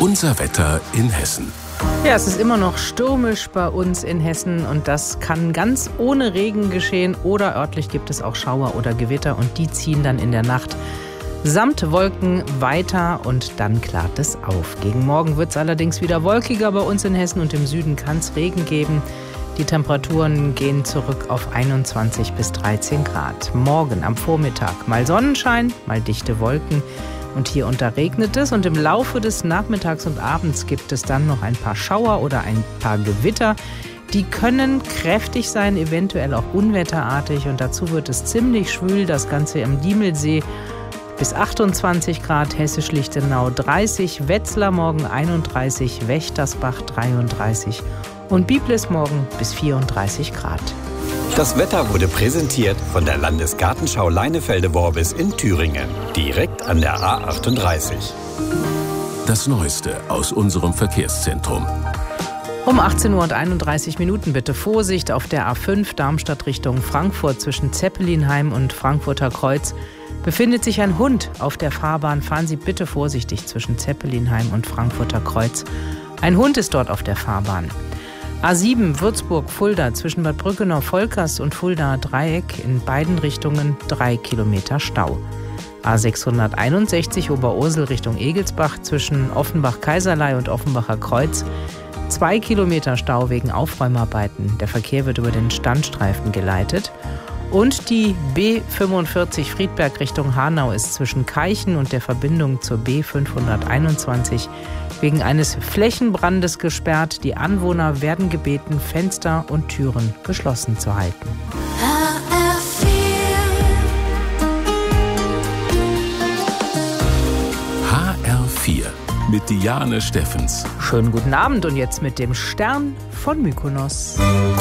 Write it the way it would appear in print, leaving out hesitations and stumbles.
Unser Wetter in Hessen. Ja, es ist immer noch stürmisch bei uns in Hessen und das kann ganz ohne Regen geschehen oder örtlich gibt es auch Schauer oder Gewitter und die ziehen dann in der Nacht samt Wolken weiter und dann klart es auf. Gegen Morgen wird es allerdings wieder wolkiger bei uns in Hessen und im Süden kann es Regen geben. Die Temperaturen gehen zurück auf 21 bis 13 Grad. Morgen am Vormittag mal Sonnenschein, mal dichte Wolken. Und hier und da regnet es und im Laufe des Nachmittags und Abends gibt es dann noch ein paar Schauer oder ein paar Gewitter. Die können kräftig sein, eventuell auch unwetterartig und dazu wird es ziemlich schwül, das Ganze am Diemelsee bis 28 Grad, Hessisch-Lichtenau 30, Wetzlar morgen 31, Wächtersbach 33 und Biblis morgen bis 34 Grad. Das Wetter wurde präsentiert von der Landesgartenschau Leinefelde-Worbis in Thüringen, direkt an der A38. Das Neueste aus unserem Verkehrszentrum. Um 18:31 Uhr bitte Vorsicht auf der A5 Darmstadt Richtung Frankfurt zwischen Zeppelinheim und Frankfurter Kreuz. Befindet sich ein Hund auf der Fahrbahn, fahren Sie bitte vorsichtig zwischen Zeppelinheim und Frankfurter Kreuz. Ein Hund ist dort auf der Fahrbahn. A7 Würzburg-Fulda zwischen Bad Brückenau-Volkers und Fuldaer Dreieck in beiden Richtungen 3 Kilometer Stau. A661 Oberursel Richtung Egelsbach zwischen Offenbach-Kaiserlei und Offenbacher Kreuz 2 Kilometer Stau wegen Aufräumarbeiten. Der Verkehr wird über den Standstreifen geleitet. Und die B45 Friedberg Richtung Hanau ist zwischen Keichen und der Verbindung zur B521 wegen eines Flächenbrandes gesperrt. Die Anwohner werden gebeten, Fenster und Türen geschlossen zu halten. HR4 mit Diane Steffens. Schönen guten Abend und jetzt mit dem Stern von Mykonos.